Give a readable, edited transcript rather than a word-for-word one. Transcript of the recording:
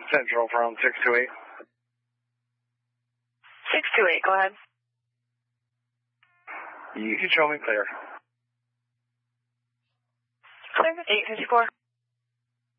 Central from 628. 628, go ahead. You can show me clear. Clear, 854.